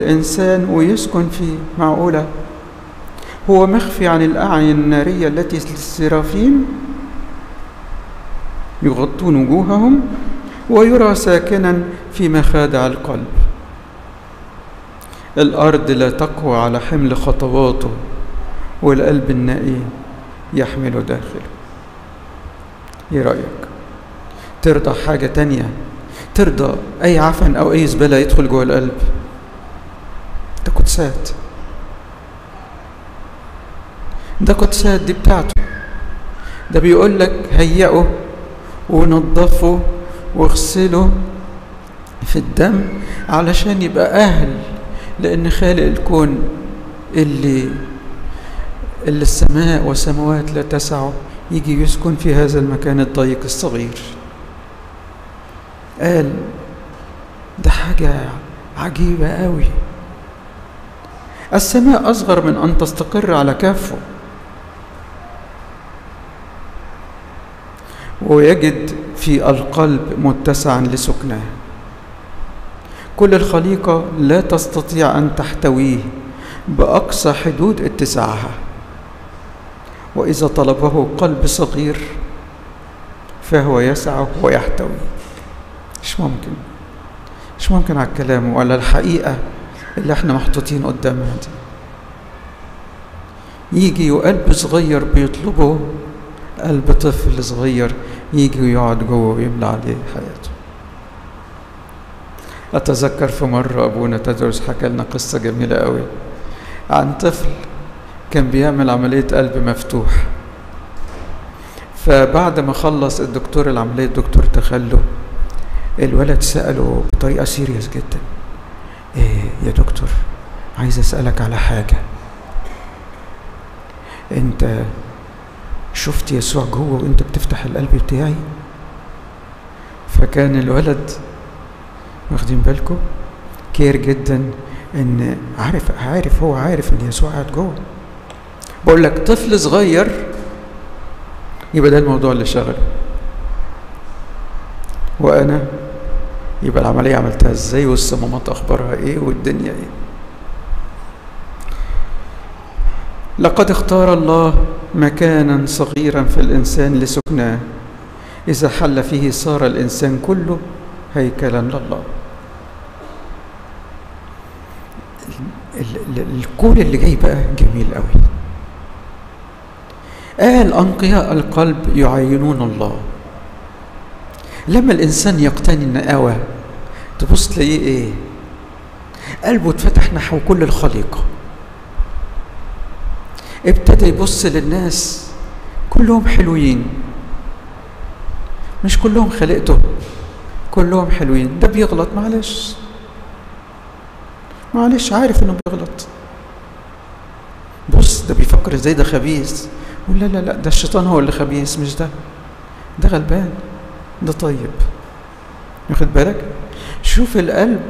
الإنسان ويسكن فيه. معقولة؟ هو مخفي عن الأعين النارية التي للسرافيم يغطون وجوههم، ويرى ساكنا في مخادع القلب. الأرض لا تقوى على حمل خطواته، والقلب النقي يحمل داخله. ايه رأيك؟ ترضى حاجة تانية؟ ترضى أي عفن أو أي زبالة يدخل جوه القلب؟ ده قدسات، ده قدسات، دي بتاعته. ده بيقول لك هيئه ونظفه واغسله في الدم علشان يبقى أهل، لأن خالق الكون اللي السماء والسماوات لا تسعه يجي يسكن في هذا المكان الضيق الصغير. قال ده حاجة عجيبة قوي. السماء أصغر من أن تستقر على كافه، ويجد في القلب متسعا لسكنه. كل الخليقة لا تستطيع أن تحتويه بأقصى حدود اتساعها، وإذا طلبه قلب صغير فهو يسعه ويحتوي. مش ممكن على الكلام ولا الحقيقة اللي احنا محطوطين قدامها دي. يجي قلب صغير بيطلبه، قلب طفل صغير يجي ويقعد جوه ويملى عليه حياته. أتذكر في مرة أبونا تدرس حكى لنا قصة جميلة قوي عن طفل كان بيعمل عملية قلب مفتوح. فبعد ما خلص الدكتور العملية، الدكتور تخلو، الولد سأله بطريقة سيريس جدا: إيه يا دكتور، عايز أسألك على حاجة. أنت شفت يسوع جوه وأنت بتفتح القلب بتاعي؟ فكان الولد، واخدين بالكم، كير جدا ان هو عارف ان يسوع قاعد جوه. بقول لك طفل صغير، يبقى ده الموضوع اللي شغله. وانا يبقى العمليه عملتها ازاي، والصمامات اخبارها ايه، والدنيا ايه. لقد اختار الله مكانا صغيرا في الانسان لسكناه، اذا حل فيه صار الانسان كله هيكلا لله. الكون اللي جاي بقى جميل قوي. قال أنقياء القلب يعينون الله. لما الإنسان يقتني النقاوة تبص تلاقيه إيه؟ قلبه اتفتح نحو كل الخليقة. ابتدى يبص للناس كلهم حلوين، مش كلهم خلقته، كلهم حلوين. ده بيغلط، معلش عارف انه بيغلط. بص ده بيفكر ازاي، ده خبيث. ولا لا ده الشيطان هو اللي خبيث، مش ده غلبان، ده طيب. واخد بالك؟ شوف القلب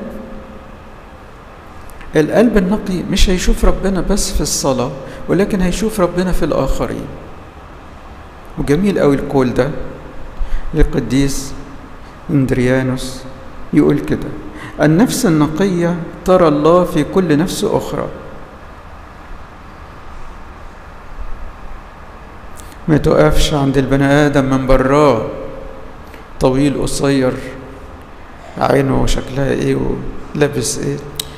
النقي مش هيشوف ربنا بس في الصلاة، ولكن هيشوف ربنا في الآخرين. وجميل قوي القول ده للقديس اندريانوس، يقول كده: النفس النقية ترى الله في كل نفس أخرى. ما تقفش عند البني آدم من براه، طويل قصير، عينه شكلها ايه ولابس ايه،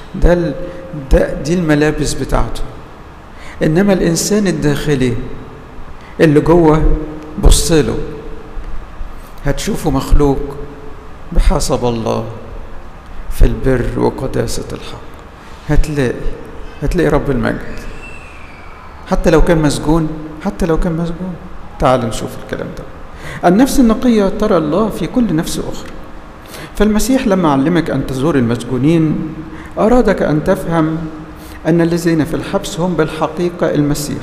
دي الملابس بتاعته. انما الانسان الداخلي اللي جوه بصله هتشوفه مخلوق بحسب الله في البر وقداسة الحق. هتلاقي رب المجد، حتى لو كان مسجون. تعال نشوف الكلام ده. النفس النقية ترى الله في كل نفس أخرى. فالمسيح لما علمك أن تزور المسجونين أرادك أن تفهم أن الذين في الحبس هم بالحقيقة المسيح.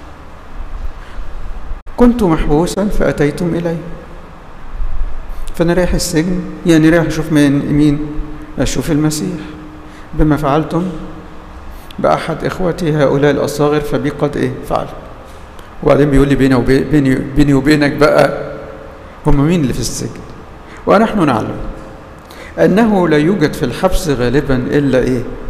كنت محبوسا فأتيتم إلي. فأنا رايح السجن، يعني رايح أشوف مين؟ أشوف المسيح. بما فعلتم بأحد إخوتي هؤلاء الأصاغر فبي قد فعل. وبعدين بيقول لي بيني وبينك بقى، هم مين اللي في السجن؟ ونحن نعلم أنه لا يوجد في الحبس غالبا إلا